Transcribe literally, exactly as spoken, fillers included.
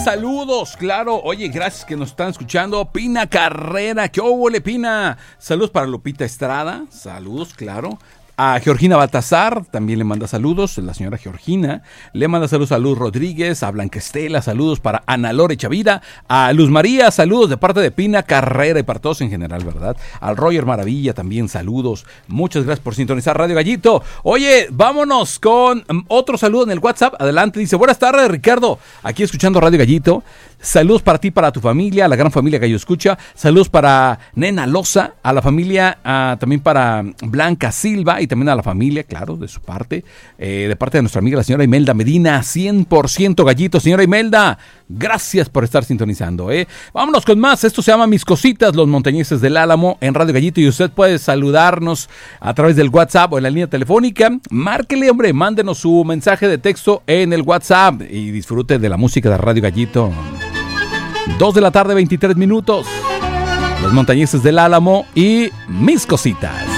saludos, claro. Oye, gracias que nos están escuchando. Pina Carrera, ¿qué óvole, Pina? Saludos para Lupita Estrada, saludos, claro. A Georgina Baltazar, también le manda saludos, la señora Georgina. Le manda saludos a Luz Rodríguez, a Blanca Estela, saludos para Ana Lore Chavira. A Luz María, saludos de parte de Pina Carrera y para todos en general, ¿verdad? Al Roger Maravilla también, saludos. Muchas gracias por sintonizar Radio Gallito. Oye, vámonos con otro saludo en el WhatsApp. Adelante, dice, buenas tardes, Ricardo. Aquí escuchando Radio Gallito. Saludos para ti, para tu familia, a la gran familia Gallo Escucha. Saludos para Nena Loza, a la familia, a, también para Blanca Silva y también a la familia, claro, de su parte, eh, de parte de nuestra amiga la señora Imelda Medina, cien por ciento Gallito. Señora Imelda, gracias por estar sintonizando. ¿eh? Vámonos con más, esto se llama Mis Cositas, los montañeses del Álamo en Radio Gallito y usted puede saludarnos a través del WhatsApp o en la línea telefónica. Márquele, hombre, mándenos su mensaje de texto en el WhatsApp y disfrute de la música de Radio Gallito. Dos de la tarde, veintitrés minutos. Los montañeses del Álamo y Mis Cositas.